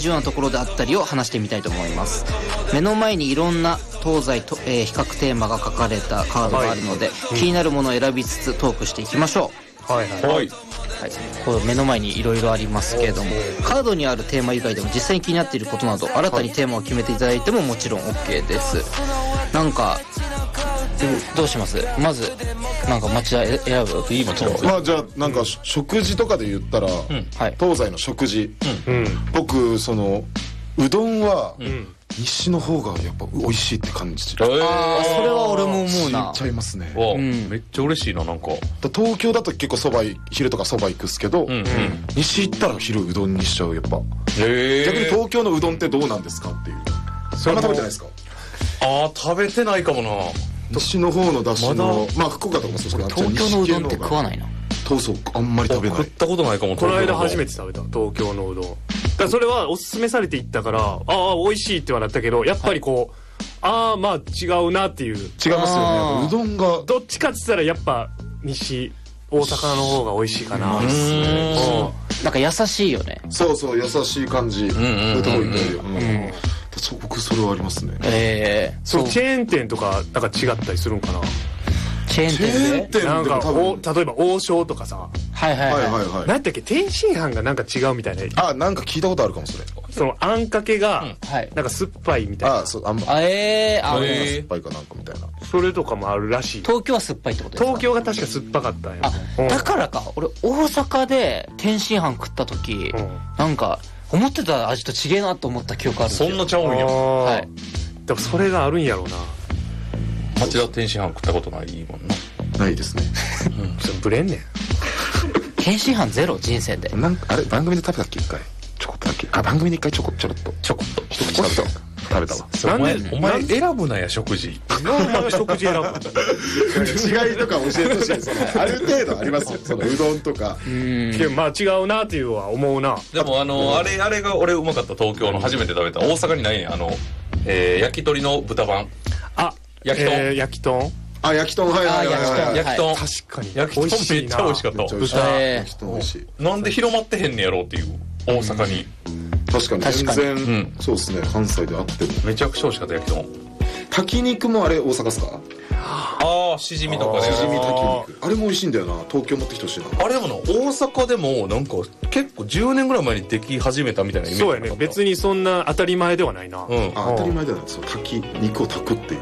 重要なところであったりを話してみたいと思います。目の前にいろんな東西と、比較テーマが書かれたカードがあるので、気になるものを選びつつトークしていきましょう。 はいはいはい、 こう目の前にいろいろありますけれども、カードにあるテーマ以外でも実際に気になっていることなど新たにテーマを決めていただいてももちろん OK です。なんかどうします？まずなんか町田選ぶ？ いいもちろん。 まあじゃあなんか食事とかで言ったら、東西の食事、僕そのうどんは西の方がやっぱ美味しいって感じ。 それは俺も思うな。 言っちゃいますね。 めっちゃ嬉しいな。なんか東京だと結構そば昼とかそば行くっすけど、西行ったら昼うどんにしちゃう。やっぱ逆に東京のうどんってどうなんですかっていう。そんな食べてないですか？ 食べてないかもな。 西の方のだしの、まあ福岡とかもそうですけど、 東京のうどんって食わないな。 そうあんまり食べない。 食ったことないかも。 この間初めて食べた東京のうどん。だからそれはおすすめされていったから、美味しいってはなったけど、やっぱりこう、まあ違うなっていう。違いますよね。うどんがどっちかって言ったらやっぱ西大阪の方が美味しいかな。 なんか優しいよね。 そう優しい感じ。僕それはありますね。 そうチェーン店とかなんか違ったりするんかな。 チェーン店なんか例えば王将とかさ、 はい何だっけ天津飯がなんか違うみたいな。 なんか聞いたことあるかもそれ。 そのあんかけがなんか酸っぱいみたいな。 酸っぱいかなんかみたいな。 それとかもあるらしい。 東京は酸っぱいってことですか？ 東京が確か酸っぱかったんや。 だからか。俺大阪で天津飯食った時、なんか思ってた味と違えなと思った記憶あるんですよ。 そんなちゃうんや。 でもそれがあるんやろうな。 町田天津飯食ったことないもんな。 ないですね。 ブレんねん。 天津飯ゼロ人生で。 あれ番組で食べたっけ一回。ちょこっとだけ。番組で一回ちょこっと。一口食べたわ。 お前選ぶなや食事。 食事選ぶ。 違いとか教えてほしい。ある程度ありますよ。そのうどんとか。 まあ違うなっていうのは思うな。 でもあれが俺うまかった。東京の初めて食べた。大阪にないね。焼き鳥の豚版。焼き豚。 焼き豚。 焼き豚。 焼き豚。 確かに。 焼き豚めっちゃ美味しかった。 焼き豚美味しい。 なんで広まってへんねやろうっていう。大阪に。 確かに全然そうですね。関西であってもめちゃくちゃ美味しかった焼き豚。 炊き肉もあれ大阪っすか？ しじみとかね。 しじみ炊き肉あれも美味しいんだよな。東京持ってきてほしいな。 あれでもな大阪でもなんか結構10年ぐらい前にでき始めたみたいなイメージ。 そうやね。別にそんな当たり前ではないな。 当たり前ではない。肉を炊くっていう。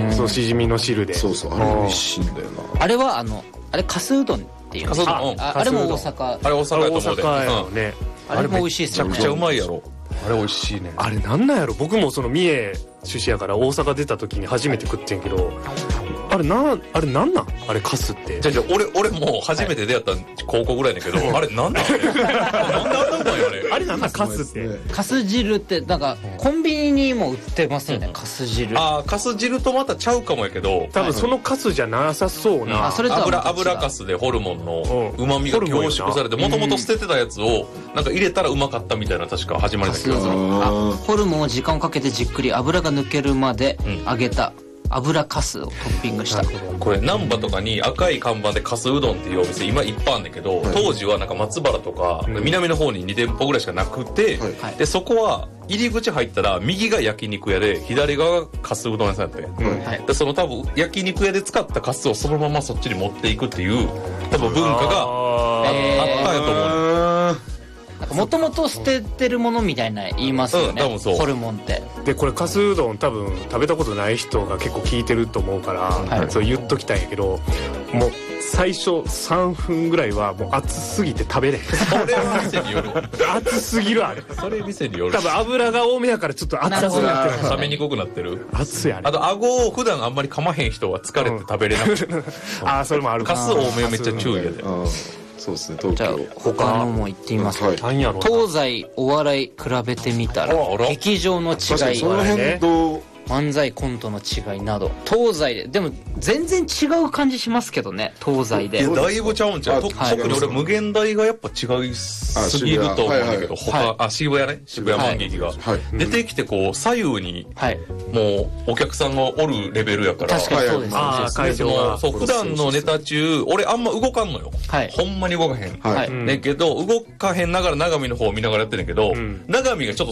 そうしじみの汁で。 そうあれ美味しいんだよな。 あれはあれかすうどんっていう。あれも大阪。 あれ大阪やと思うで。 あれも美味しいっすよね。 めちゃくちゃうまいやろ。あれ美味しいね。 あれなんなんやろ。僕もその三重出身やから大阪出た時に初めて食ってんけど、あれなんあれカスって。 じゃ俺も初めて出会った高校ぐらいだけど、あれなんなんあれ。なんであんなうまいよね。 あれなんカスって。 カス汁ってなんかコンビニにも売ってますよね。カス汁。 カス汁とまたちゃうかもやけど、 多分そのカスじゃなさそうな。 油カスでホルモンの旨味が凝縮されて、もともと捨ててたやつをなんか入れたらうまかったみたいな確か始まりだけど。 ホルモンを時間をかけてじっくり油が抜けるまで揚げた油かすをトッピングした。 これ難波とかに赤い看板でかすうどんっていうお店今いっぱいあるんだけど、当時はなんか松原とか南の方に2店舗ぐらいしかなくて、でそこは入り口入ったら右が焼肉屋で左側がかすうどん屋さんやったで、その多分焼肉屋で使ったかすをそのままそっちに持っていくっていう多分文化があったんやと思う。 もともと捨ててるものみたいな言いますよね。 多分そう。 ホルモンって。 でこれかすうどん多分食べたことない人が結構聞いてると思うから、そう言っときたいんやけど、もう最初3分ぐらいはもう熱すぎて食べれへん。 それは店による。 熱すぎるあれ。 それ店による。 多分油が多めやからちょっと熱くなってる。 冷めにくくなってる。 熱いあれ。 あと顎を普段あんまり噛まへん人は疲れて食べれなくて。 それもある。 かす多めはめっちゃ注意やで。 そうですね。東京。 じゃあ他のも言ってみますか。東西お笑い比べてみたら劇場の違い、 その辺と漫才コントの違いなど、東西でも全然違う感じしますけどね。東西でだいぶちゃうんちゃう。特に俺無限大がやっぱ違いすぎると思うんだけど、渋谷ね、渋谷万劇が出てきてこう左右にもうお客さんがおるレベルやから。 確かにそうですね。 会場はそう普段のネタ中俺あんま動かんのよ。ほんまに動かへん。ねんけど動かへんながら長見の方を見ながらやってんねんけど、長見がちょっと